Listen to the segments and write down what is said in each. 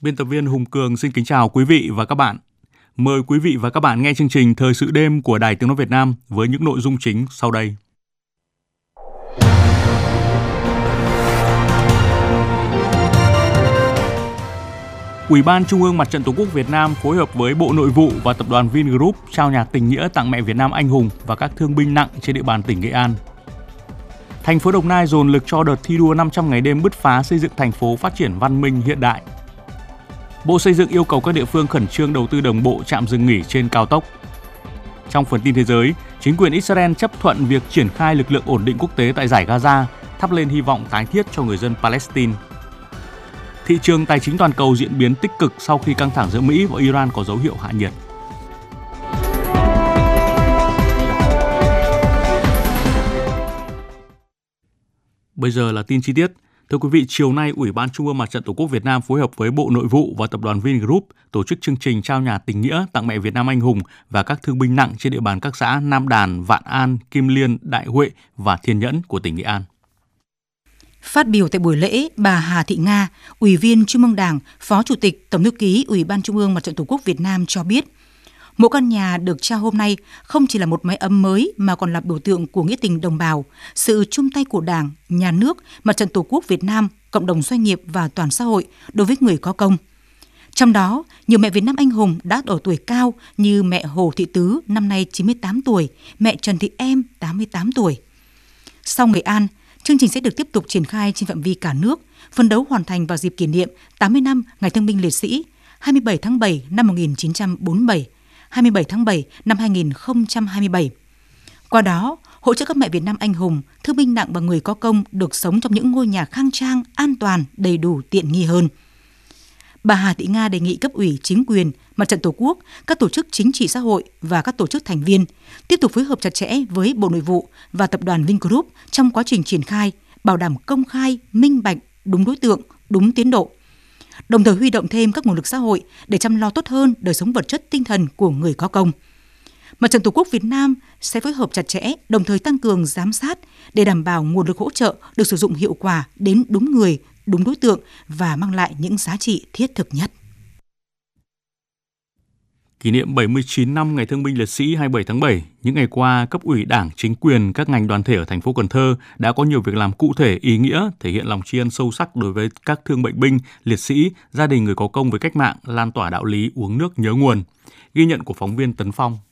Biên tập viên Hùng Cường xin kính chào quý vị và các bạn. Mời quý vị và các bạn nghe chương trình Thời sự đêm của Đài Tiếng nói Việt Nam với những nội dung chính sau đây. Ủy ban Trung ương Mặt trận Tổ quốc Việt Nam phối hợp với Bộ Nội vụ và Tập đoàn Vingroup trao nhà tình nghĩa tặng mẹ Việt Nam anh hùng và các thương binh nặng trên địa bàn tỉnh Nghệ An. Thành phố Đồng Nai dồn lực cho đợt thi đua 500 ngày đêm bứt phá xây dựng thành phố phát triển văn minh hiện đại. Bộ Xây dựng yêu cầu các địa phương khẩn trương đầu tư đồng bộ trạm dừng nghỉ trên cao tốc. Trong phần tin thế giới, chính quyền Israel chấp thuận việc triển khai lực lượng ổn định quốc tế tại Dải Gaza, thắp lên hy vọng tái thiết cho người dân Palestine. Thị trường tài chính toàn cầu diễn biến tích cực sau khi căng thẳng giữa Mỹ và Iran có dấu hiệu hạ nhiệt. Bây giờ là tin chi tiết. Thưa quý vị, chiều nay, Ủy ban Trung ương Mặt trận Tổ quốc Việt Nam phối hợp với Bộ Nội vụ và Tập đoàn Vingroup tổ chức chương trình trao nhà tình nghĩa tặng mẹ Việt Nam anh hùng và các thương binh nặng trên địa bàn các xã Nam Đàn, Vạn An, Kim Liên, Đại Huệ và Thiên Nhẫn của tỉnh Nghệ An. Phát biểu tại buổi lễ, bà Hà Thị Nga, Ủy viên Trung ương Đảng, Phó Chủ tịch Tổng thư ký Ủy ban Trung ương Mặt trận Tổ quốc Việt Nam cho biết, mỗi căn nhà được trao hôm nay không chỉ là một mái ấm mới mà còn là biểu tượng của nghĩa tình đồng bào, sự chung tay của Đảng, Nhà nước, Mặt trận Tổ quốc Việt Nam, cộng đồng doanh nghiệp và toàn xã hội đối với người có công. Trong đó, nhiều mẹ Việt Nam anh hùng đã ở tuổi cao như mẹ Hồ Thị Tứ năm nay 98 tuổi, mẹ Trần Thị Em 88 tuổi. Sau Nghệ An, chương trình sẽ được tiếp tục triển khai trên phạm vi cả nước, phấn đấu hoàn thành vào dịp kỷ niệm 80 năm Ngày Thương binh Liệt sĩ 27 tháng 7 năm 1947, 27 tháng 7 năm 2027. Qua đó, hỗ trợ các mẹ Việt Nam anh hùng, thương binh nặng và người có công được sống trong những ngôi nhà khang trang, an toàn, đầy đủ tiện nghi hơn. Bà Hà Thị Nga đề nghị cấp ủy, chính quyền, Mặt trận Tổ quốc, các tổ chức chính trị xã hội và các tổ chức thành viên tiếp tục phối hợp chặt chẽ với Bộ Nội vụ và Tập đoàn Vingroup trong quá trình triển khai, bảo đảm công khai, minh bạch, đúng đối tượng, đúng tiến độ. Đồng thời huy động thêm các nguồn lực xã hội để chăm lo tốt hơn đời sống vật chất tinh thần của người có công. Mặt trận Tổ quốc Việt Nam sẽ phối hợp chặt chẽ, đồng thời tăng cường giám sát để đảm bảo nguồn lực hỗ trợ được sử dụng hiệu quả đến đúng người, đúng đối tượng và mang lại những giá trị thiết thực nhất. Kỷ niệm 79 năm Ngày Thương binh Liệt sĩ 27 tháng 7, những ngày qua, cấp ủy Đảng, chính quyền, các ngành đoàn thể ở thành phố Cần Thơ đã có nhiều việc làm cụ thể, ý nghĩa, thể hiện lòng tri ân sâu sắc đối với các thương bệnh binh, liệt sĩ, gia đình người có công với cách mạng, lan tỏa đạo lý uống nước nhớ nguồn. Ghi nhận của phóng viên Tấn Phong.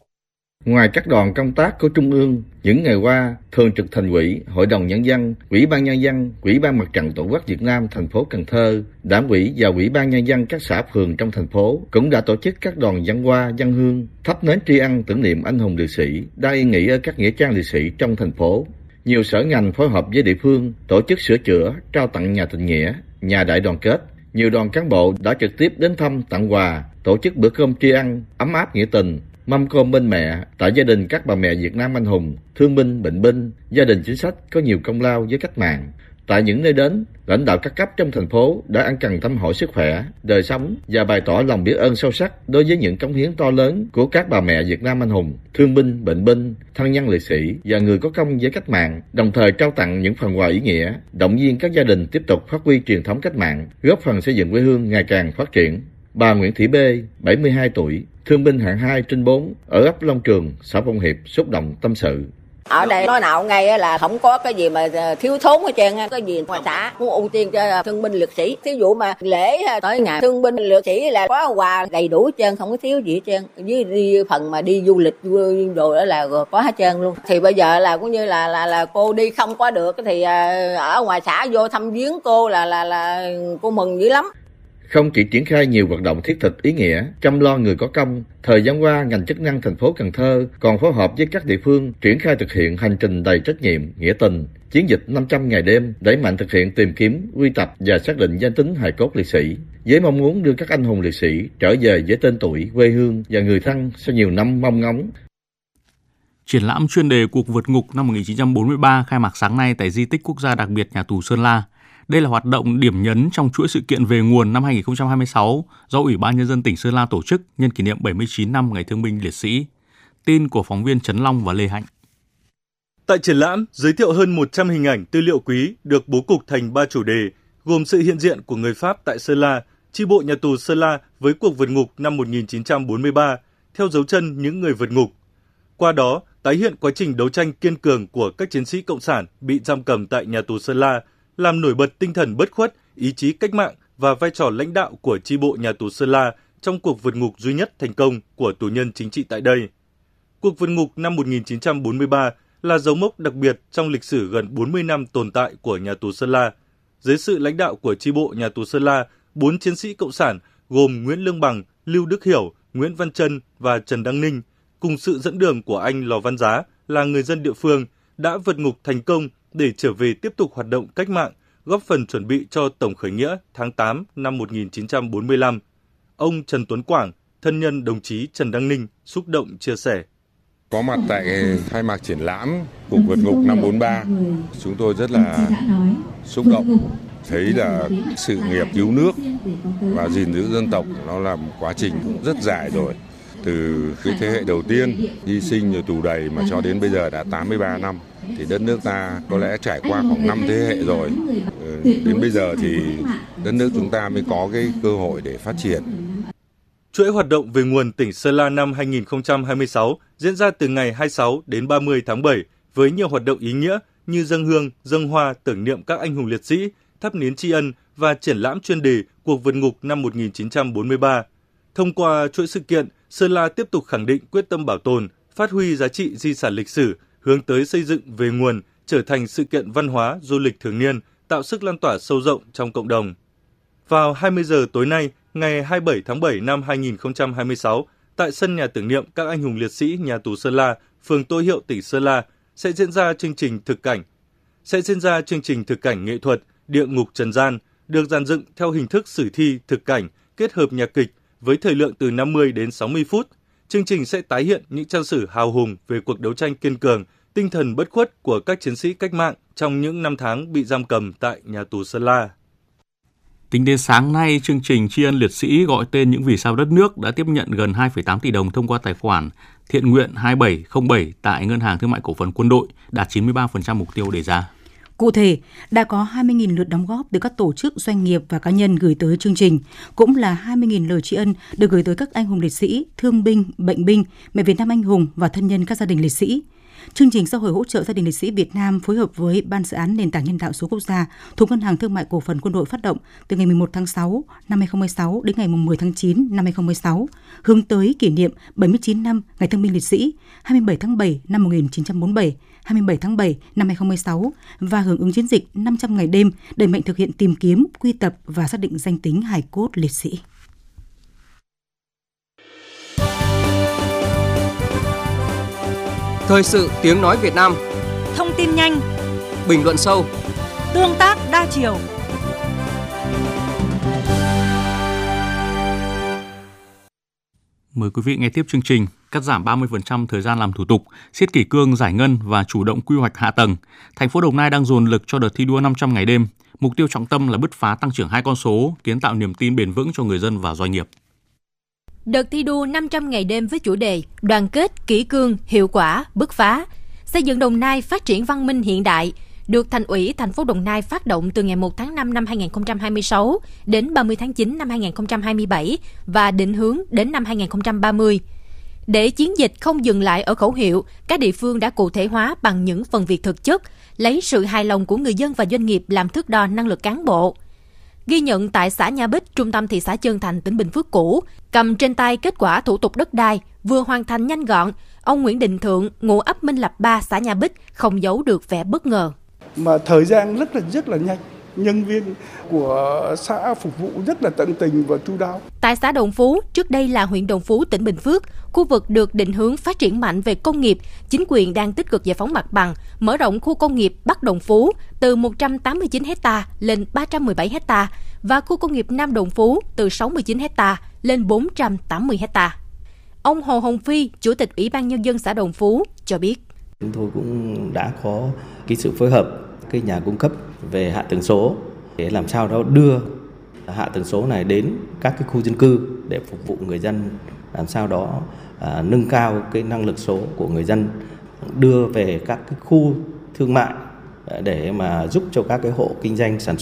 Ngoài các đoàn công tác của Trung ương, những ngày qua, Thường trực Thành ủy, Hội đồng Nhân dân, Ủy ban Nhân dân, Ủy ban Mặt trận Tổ quốc Việt Nam thành phố Cần Thơ, Đảng ủy và Ủy ban Nhân dân các xã phường trong thành phố cũng đã tổ chức các đoàn dâng hoa, dâng hương, thắp nến tri ân tưởng niệm anh hùng liệt sĩ đang yên nghỉ ở các nghĩa trang liệt sĩ trong thành phố. Nhiều sở ngành phối hợp với địa phương tổ chức sửa chữa, trao tặng nhà tình nghĩa, nhà đại đoàn kết. Nhiều đoàn cán bộ đã trực tiếp đến thăm, tặng quà, tổ chức bữa cơm tri ân, ấm áp nghĩa tình, mâm cơm bên mẹ tại gia đình các bà mẹ Việt Nam anh hùng, thương binh, bệnh binh, gia đình chính sách có nhiều công lao với cách mạng. Tại những nơi đến, lãnh đạo các cấp trong thành phố đã ân cần thăm hỏi sức khỏe, đời sống và bày tỏ lòng biết ơn sâu sắc đối với những cống hiến to lớn của các bà mẹ Việt Nam anh hùng, thương binh, bệnh binh, thân nhân liệt sĩ và người có công với cách mạng, đồng thời trao tặng những phần quà ý nghĩa, động viên các gia đình tiếp tục phát huy truyền thống cách mạng, góp phần xây dựng quê hương ngày càng phát triển. Bà Nguyễn Thị B, 72 tuổi, thương binh hạng 2 trên 4 ở ấp Long Trường, xã Phong Hiệp xúc động tâm sự. Ở đây nói nào ngay là không có cái gì mà thiếu thốn hết trơn, cái gì ngoài xã cũng ưu tiên cho thương binh liệt sĩ. Thí dụ mà lễ tới ngày thương binh liệt sĩ là có quà đầy đủ hết trơn, không có thiếu gì hết trơn. Với phần mà đi du lịch đồ đó là có hết trơn luôn. Thì bây giờ là cũng như là cô đi không có được thì ở ngoài xã vô thăm viếng cô là cô mừng dữ lắm. Không chỉ triển khai nhiều hoạt động thiết thực ý nghĩa, chăm lo người có công, thời gian qua ngành chức năng thành phố Cần Thơ còn phối hợp với các địa phương triển khai thực hiện hành trình đầy trách nhiệm, nghĩa tình, chiến dịch 500 ngày đêm, đẩy mạnh thực hiện tìm kiếm, quy tập và xác định danh tính hài cốt liệt sĩ, với mong muốn đưa các anh hùng liệt sĩ trở về với tên tuổi, quê hương và người thân sau nhiều năm mong ngóng. Triển lãm chuyên đề Cuộc vượt ngục năm 1943 khai mạc sáng nay tại Di tích Quốc gia đặc biệt Nhà tù Sơn La. Đây là hoạt động điểm nhấn trong chuỗi sự kiện về nguồn năm 2026 do Ủy ban Nhân dân tỉnh Sơn La tổ chức nhân kỷ niệm 79 năm Ngày Thương binh Liệt sĩ. Tin của phóng viên Trấn Long và Lê Hạnh. Tại triển lãm, giới thiệu hơn 100 hình ảnh tư liệu quý được bố cục thành 3 chủ đề, gồm sự hiện diện của người Pháp tại Sơn La, chi bộ nhà tù Sơn La với cuộc vượt ngục năm 1943, theo dấu chân những người vượt ngục. Qua đó, tái hiện quá trình đấu tranh kiên cường của các chiến sĩ cộng sản bị giam cầm tại nhà tù Sơn La, làm nổi bật tinh thần bất khuất, ý chí cách mạng và vai trò lãnh đạo của chi bộ nhà tù Sơn La trong cuộc vượt ngục duy nhất thành công của tù nhân chính trị tại đây. Cuộc vượt ngục năm 1943 là dấu mốc đặc biệt trong lịch sử gần 40 năm tồn tại của nhà tù Sơn La. Dưới sự lãnh đạo của chi bộ nhà tù Sơn La, 4 chiến sĩ cộng sản gồm Nguyễn Lương Bằng, Lưu Đức Hiểu, Nguyễn Văn Trân và Trần Đăng Ninh, cùng sự dẫn đường của anh Lò Văn Giá là người dân địa phương, đã vượt ngục thành công để trở về tiếp tục hoạt động cách mạng, góp phần chuẩn bị cho tổng khởi nghĩa tháng 8 năm 1945. Ông Trần Tuấn Quảng, thân nhân đồng chí Trần Đăng Ninh, xúc động chia sẻ. Có mặt tại khai mạc triển lãm cuộc vượt ngục năm 43, chúng tôi rất là xúc động, thấy là sự nghiệp cứu nước và gìn giữ dân tộc nó là một quá trình cũng rất dài rồi. Từ cái thế hệ đầu tiên hy sinh rồi tù đầy mà cho đến bây giờ đã 83 năm. Thì đất nước ta có lẽ trải qua khoảng 5 thế hệ rồi. Đến bây giờ thì đất nước chúng ta mới có cái cơ hội để phát triển. Chuỗi hoạt động về nguồn tỉnh Sơn La năm 2026 diễn ra từ ngày 26 đến 30 tháng 7 với nhiều hoạt động ý nghĩa như dâng hương, dâng hoa tưởng niệm các anh hùng liệt sĩ, thắp nến tri ân và triển lãm chuyên đề cuộc vượt ngục năm 1943. Thông qua chuỗi sự kiện, Sơn La tiếp tục khẳng định quyết tâm bảo tồn, phát huy giá trị di sản lịch sử, hướng tới xây dựng về nguồn, trở thành sự kiện văn hóa, du lịch thường niên, tạo sức lan tỏa sâu rộng trong cộng đồng. Vào 20 giờ tối nay, ngày 27 tháng 7 năm 2026, tại sân nhà tưởng niệm các anh hùng liệt sĩ nhà tù Sơn La, phường Tô Hiệu, tỉnh Sơn La, sẽ diễn ra chương trình thực cảnh nghệ thuật Địa ngục Trần gian, được dàn dựng theo hình thức sử thi thực cảnh kết hợp nhạc kịch với thời lượng từ 50 đến 60 phút. Chương trình sẽ tái hiện những trang sử hào hùng về cuộc đấu tranh kiên cường, tinh thần bất khuất của các chiến sĩ cách mạng trong những năm tháng bị giam cầm tại nhà tù Sơn La. Tính đến sáng nay, chương trình tri ân liệt sĩ gọi tên những vì sao đất nước đã tiếp nhận gần 2,8 tỷ đồng thông qua tài khoản thiện nguyện 2707 tại Ngân hàng Thương mại Cổ phần Quân đội, đạt 93% mục tiêu đề ra. Cụ thể, đã có 20.000 lượt đóng góp từ các tổ chức, doanh nghiệp và cá nhân gửi tới chương trình, cũng là 20.000 lời tri ân được gửi tới các anh hùng liệt sĩ, thương binh, bệnh binh, mẹ Việt Nam anh hùng và thân nhân các gia đình liệt sĩ. Chương trình xã hội hỗ trợ gia đình liệt sĩ Việt Nam phối hợp với Ban dự án nền tảng nhân đạo số quốc gia thuộc Ngân hàng Thương mại Cổ phần Quân đội phát động từ ngày 11 tháng 6 năm 2016 đến ngày 10 tháng 9 năm 2016, hướng tới kỷ niệm 79 năm Ngày Thương binh Liệt sĩ 27 tháng 7 năm 1947, 27 tháng 7 năm 2016 và hưởng ứng chiến dịch 500 ngày đêm đẩy mạnh thực hiện tìm kiếm, quy tập và xác định danh tính hài cốt liệt sĩ. Thời sự tiếng nói Việt Nam. Thông tin nhanh, bình luận sâu, tương tác đa chiều. Mời quý vị nghe tiếp chương trình. Cắt giảm 30% thời gian làm thủ tục, siết kỷ cương giải ngân và chủ động quy hoạch hạ tầng. Thành phố Đồng Nai đang dồn lực cho đợt thi đua 500 ngày đêm. Mục tiêu trọng tâm là bứt phá tăng trưởng 2 con số, kiến tạo niềm tin bền vững cho người dân và doanh nghiệp. Đợt thi đua 500 ngày đêm với chủ đề đoàn kết, kỷ cương, hiệu quả, bứt phá, xây dựng Đồng Nai phát triển văn minh hiện đại, được Thành ủy thành phố Đồng Nai phát động từ ngày 1 tháng 5 năm 2026 đến 30 tháng 9 năm 2027 và định hướng đến năm 2030. Để chiến dịch không dừng lại ở khẩu hiệu, các địa phương đã cụ thể hóa bằng những phần việc thực chất, lấy sự hài lòng của người dân và doanh nghiệp làm thước đo năng lực cán bộ. Ghi nhận tại xã Nha Bích, trung tâm thị xã Trơn Thành, tỉnh Bình Phước cũ, cầm trên tay kết quả thủ tục đất đai vừa hoàn thành nhanh gọn, ông Nguyễn Đình Thượng, ngụ ấp Minh Lập 3, xã Nha Bích không giấu được vẻ bất ngờ. Mà thời gian rất là nhanh, nhân viên của xã phục vụ rất là tận tình và chu đáo. Tại xã Đồng Phú, trước đây là huyện Đồng Phú, tỉnh Bình Phước, khu vực được định hướng phát triển mạnh về công nghiệp, chính quyền đang tích cực giải phóng mặt bằng, mở rộng khu công nghiệp Bắc Đồng Phú từ 189 ha lên 317 ha và khu công nghiệp Nam Đồng Phú từ 69 ha lên 480 ha. Ông Hồ Hồng Phi, Chủ tịch Ủy ban Nhân dân xã Đồng Phú cho biết. Chúng tôi cũng đã có cái sự phối hợp cái nhà cung cấp về hạ tầng số để làm sao đó đưa hạ tầng số này đến các cái khu dân cư để phục vụ người dân, làm sao đó nâng cao cái năng lực số của người dân, đưa về các cái khu thương mại để mà giúp cho các cái hộ kinh doanh sản xuất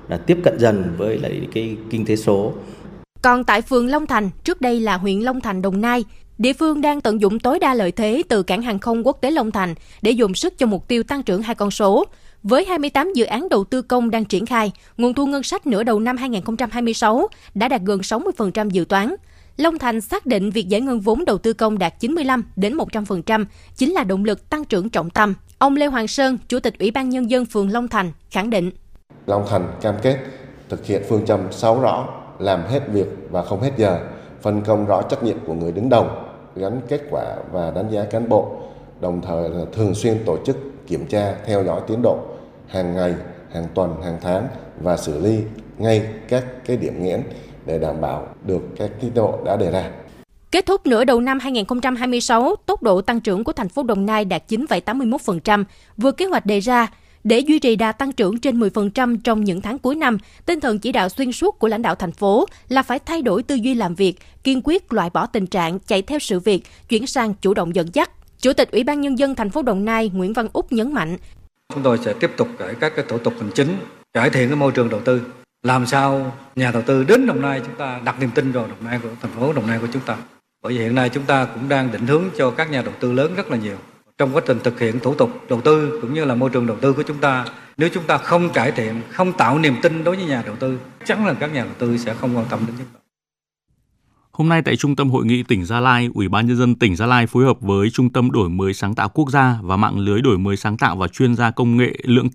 là tiếp cận dần với lại cái kinh tế số. Còn tại phường Long Thành, trước đây là huyện Long Thành, Đồng Nai, địa phương đang tận dụng tối đa lợi thế từ cảng hàng không quốc tế Long Thành để dồn sức cho mục tiêu tăng trưởng 2 con số. Với 28 dự án đầu tư công đang triển khai, nguồn thu ngân sách nửa đầu năm 2026 đã đạt gần 60% dự toán. Long Thành xác định việc giải ngân vốn đầu tư công đạt 95 đến 100% chính là động lực tăng trưởng trọng tâm. Ông Lê Hoàng Sơn, Chủ tịch Ủy ban Nhân dân phường Long Thành, khẳng định. Long Thành cam kết thực hiện phương châm 6 rõ, làm hết việc và không hết giờ, phân công rõ trách nhiệm của người đứng đầu, gắn kết quả và đánh giá cán bộ, đồng thời là thường xuyên tổ chức kiểm tra, theo dõi tiến độ hàng ngày, hàng tuần, hàng tháng và xử lý ngay các cái điểm nghẽn để đảm bảo được các tiến độ đã đề ra. Kết thúc nửa đầu năm 2026, tốc độ tăng trưởng của thành phố Đồng Nai đạt 9,81%, vượt kế hoạch đề ra. Để duy trì đà tăng trưởng trên 10% trong những tháng cuối năm, tinh thần chỉ đạo xuyên suốt của lãnh đạo thành phố là phải thay đổi tư duy làm việc, kiên quyết loại bỏ tình trạng chạy theo sự việc, chuyển sang chủ động dẫn dắt. Chủ tịch Ủy ban Nhân dân thành phố Đồng Nai Nguyễn Văn Úc nhấn mạnh. Chúng tôi sẽ tiếp tục cải các cái thủ tục hành chính, cải thiện cái môi trường đầu tư, làm sao nhà đầu tư đến Đồng Nai chúng ta đặt niềm tin vào Đồng Nai của thành phố Đồng Nai của chúng ta. Bởi vì hiện nay chúng ta cũng đang định hướng cho các nhà đầu tư lớn rất là nhiều. Trong quá trình thực hiện thủ tục đầu tư cũng như là môi trường đầu tư của chúng ta, nếu chúng ta không cải thiện, không tạo niềm tin đối với nhà đầu tư, chắc chắn là các nhà đầu tư sẽ không quan tâm đến chúng ta. Hôm nay tại Trung tâm Hội nghị tỉnh Gia Lai, Ủy ban Nhân dân tỉnh Gia Lai phối hợp với Trung tâm Đổi mới sáng tạo quốc gia và Mạng lưới đổi mới sáng tạo và chuyên gia công nghệ lượng